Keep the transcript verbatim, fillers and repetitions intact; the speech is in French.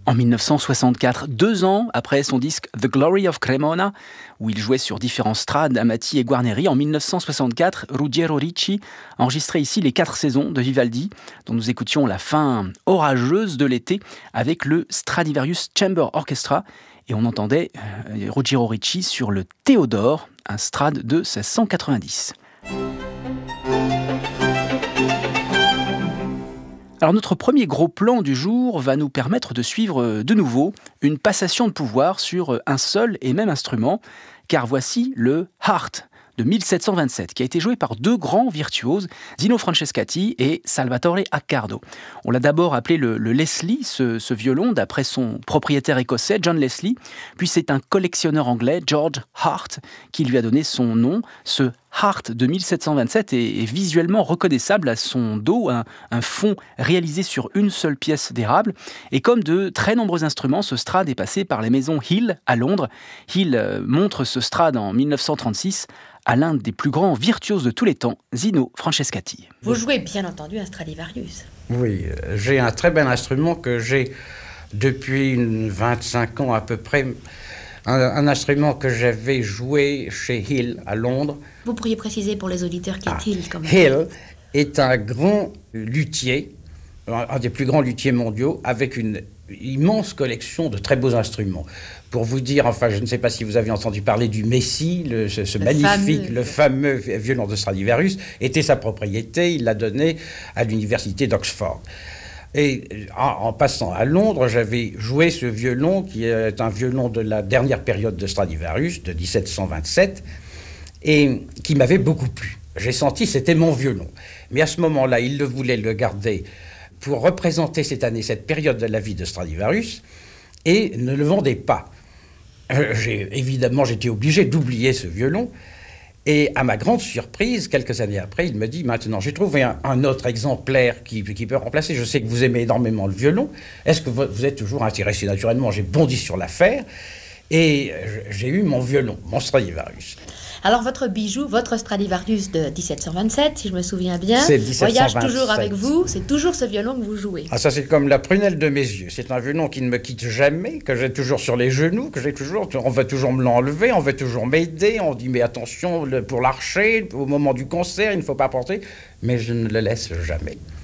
En mille neuf cent soixante-quatre, deux ans après son disque The Glory of Cremona, où il jouait sur différents strades, Amati et Guarneri, en mille neuf cent soixante-quatre, Ruggiero Ricci enregistrait ici les quatre saisons de Vivaldi, dont nous écoutions la fin orageuse de l'été avec le Stradivarius Chamber Orchestra, et on entendait euh, Ruggiero Ricci sur le Théodore, un strade de seize cent quatre-vingt-dix. Alors notre premier gros plan du jour va nous permettre de suivre de nouveau une passation de pouvoir sur un seul et même instrument, car voici le Hardt de mille sept cent vingt-sept, qui a été joué par deux grands virtuoses, Zino Francescatti et Salvatore Accardo. On l'a d'abord appelé le, le Leslie, ce, ce violon, d'après son propriétaire écossais, John Leslie, puis c'est un collectionneur anglais, George Hardt, qui lui a donné son nom. Ce Hardt de mille sept cent vingt-sept est, est visuellement reconnaissable à son dos, un, un fond réalisé sur une seule pièce d'érable. Et comme de très nombreux instruments, ce strade est passé par les maisons Hill à Londres. Hill euh, montre ce strade en mille neuf cent trente-six à l'un des plus grands virtuoses de tous les temps, Zino Francescatti. Vous jouez bien entendu un Stradivarius. Oui, j'ai un très bel instrument que j'ai depuis vingt-cinq ans à peu près. Un, un instrument que j'avais joué chez Hill à Londres. Vous pourriez préciser pour les auditeurs qui est ah, Hill quand même. Hill est un grand luthier, un des plus grands luthiers mondiaux, avec une immense collection de très beaux instruments. Pour vous dire, enfin, je ne sais pas si vous avez entendu parler du Messi, le, ce, ce le magnifique, fameux. le fameux violon de Stradivarius, était sa propriété, il l'a donné à l'université d'Oxford. Et en, en passant à Londres, j'avais joué ce violon, qui est un violon de la dernière période de Stradivarius, de dix-sept cent vingt-sept, et qui m'avait beaucoup plu. J'ai senti que c'était mon violon. Mais à ce moment-là, il le voulait le garder pour représenter cette année, cette période de la vie de Stradivarius, et ne le vendait pas. J'ai, évidemment, j'étais obligé d'oublier ce violon. Et à ma grande surprise, quelques années après, il me dit, maintenant, j'ai trouvé un, un autre exemplaire qui, qui peut remplacer. Je sais que vous aimez énormément le violon. Est-ce que vous, vous êtes toujours intéressé? Naturellement, j'ai bondi sur l'affaire. Et j'ai eu mon violon, mon Stradivarius. Alors, votre bijou, votre Stradivarius de dix-sept cent vingt-sept, si je me souviens bien, c'est dix-sept cent vingt-sept. Voyage toujours avec vous, c'est toujours ce violon que vous jouez. Ah, ça, c'est comme la prunelle de mes yeux. C'est un violon qui ne me quitte jamais, que j'ai toujours sur les genoux, que j'ai toujours... On va toujours me l'enlever, on va toujours m'aider, on dit, mais attention, pour l'archer, au moment du concert, il ne faut pas porter. Mais je ne le laisse jamais.